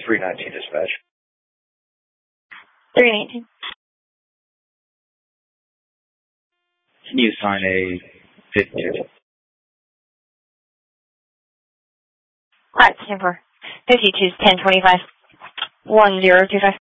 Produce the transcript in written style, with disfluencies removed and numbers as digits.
319 dispatch. 319. Can you assign a 52? Alright, 10-4. 52 is 1025. 1025.